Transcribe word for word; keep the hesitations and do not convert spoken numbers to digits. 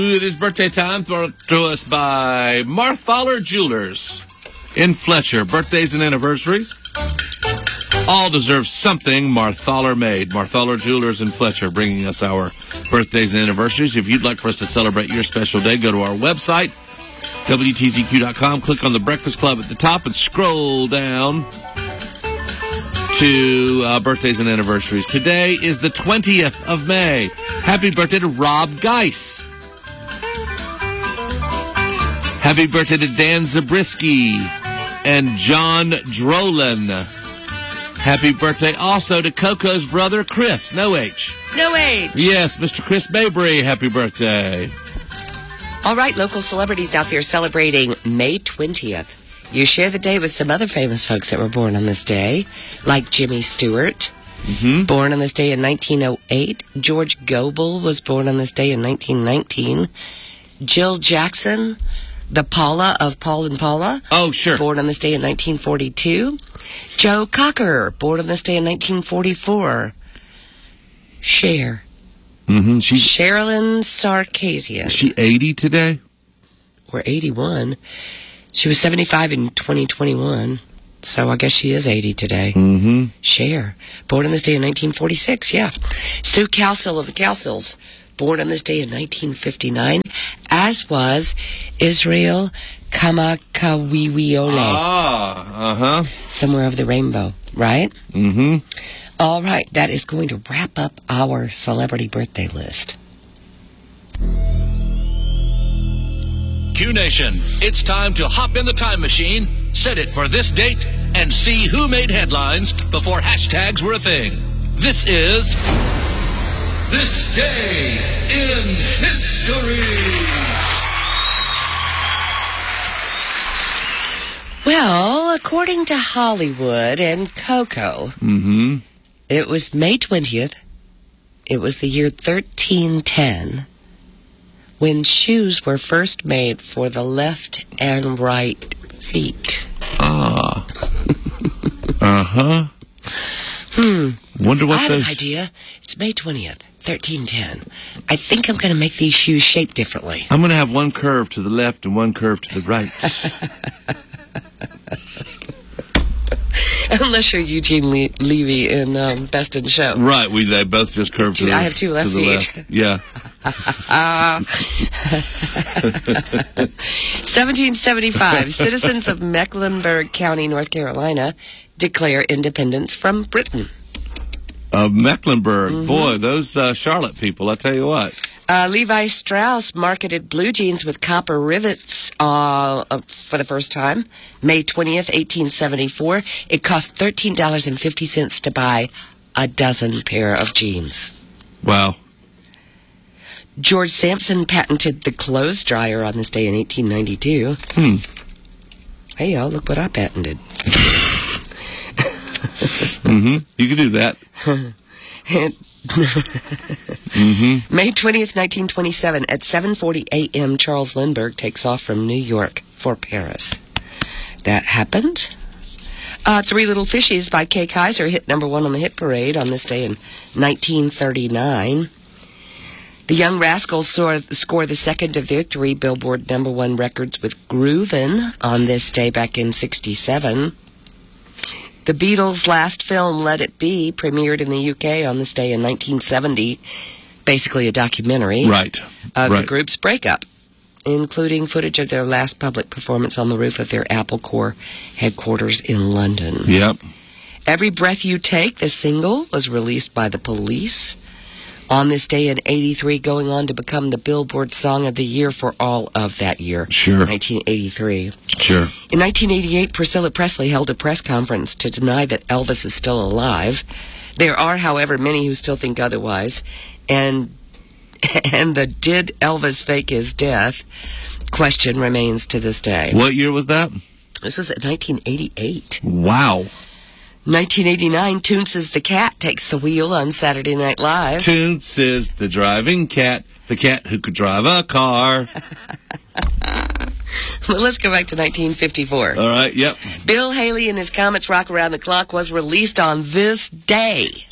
It is birthday time brought to us by Marthaler Jewelers in Fletcher. Birthdays and anniversaries all deserve something Marthaler made. Marthaler Jewelers in Fletcher bringing us our birthdays and anniversaries. If you'd like for us to celebrate your special day, go to our website, W T Z Q dot com. Click on the Breakfast Club at the top and scroll down to uh, birthdays and anniversaries. Today is the twentieth of May. Happy birthday to Rob Geis. Happy birthday to Dan Zabriskie and John Drolan. Happy birthday also to Coco's brother, Chris. No H. No H. Yes, Mister Chris Mabry. Happy birthday. All right, local celebrities out there celebrating May twentieth. You share the day with some other famous folks that were born on this day, like Jimmy Stewart, mm-hmm. born on this day in nineteen oh eight. George Gobel was born on this day in nineteen nineteen. Jill Jackson, the Paula of Paul and Paula. Oh, sure. Born on this day in nineteen forty-two. Joe Cocker, born on this day in nineteen forty-four. Cher. Mm-hmm. She's, Sherilyn Sarkisian. Is she eighty today? Or eighty-one. She was seventy-five in twenty twenty-one, so I guess she is eighty today. Mm-hmm. Cher, born on this day in nineteen forty-six, yeah. Sue Cowsill of the Cowsills, born on this day in nineteen fifty-nine, as was Israel Kamakawiwiole. Ah, uh-huh. Somewhere over the rainbow, right? Mm-hmm. All right, that is going to wrap up our celebrity birthday list. Q Nation, it's time to hop in the time machine, set it for this date, and see who made headlines before hashtags were a thing. This is This Day in History. Well, according to Hollywood and Coco, mm-hmm. it was May twentieth. It was the year thirteen ten. When shoes were first made for the left and right feet. Ah. uh-huh. Hmm. Wonder what I have those... an idea. It's May twentieth, thirteen ten. I think I'm going to make these shoes shaped differently. I'm going to have one curve to the left and one curve to the right. Unless you're Eugene Le- Levy in um, Best in Show. Right. We they both just curve two, to the I have two left to the feet. Left. Yeah. seventeen seventy-five, citizens of Mecklenburg County, North Carolina, declare independence from Britain. Of uh, Mecklenburg. Mm-hmm. Boy, those uh, Charlotte people, I tell you what. Uh, Levi Strauss marketed blue jeans with copper rivets uh, uh, for the first time. May twentieth, eighteen seventy-four. It cost thirteen dollars and fifty cents to buy a dozen pair of jeans. Wow. George Sampson patented the clothes dryer on this day in eighteen ninety-two. Hmm. Hey, y'all, look what I patented. Mm-hmm. You can do that. mm-hmm. May twentieth, nineteen twenty-seven, at seven forty a.m., Charles Lindbergh takes off from New York for Paris. That happened. Uh, Three Little Fishies by Kay Kaiser hit number one on the hit parade on this day in nineteen thirty-nine. The Young Rascals score, score the second of their three Billboard number one records with Groovin' on this day back in sixty-seven. The Beatles' last film, Let It Be, premiered in the U K on this day in nineteen seventy. Basically a documentary right. of right. the group's breakup, including footage of their last public performance on the roof of their Apple Corps headquarters in London. Yep. Every Breath You Take, the single, was released by the Police on this day in eighty-three, going on to become the Billboard Song of the Year for all of that year. Sure. nineteen eighty-three. Sure. In nineteen eighty-eight, Priscilla Presley held a press conference to deny that Elvis is still alive. There are, however, many who still think otherwise. And, and the did Elvis fake his death question remains to this day. What year was that? This was at nineteen eighty-eight. Wow. nineteen eighty-nine, Toonces the Cat takes the wheel on Saturday Night Live. Toons is the driving cat, the cat who could drive a car. Well, let's go back to nineteen fifty-four. All right, yep. Bill Haley and his Comets Rock Around the Clock was released on this day.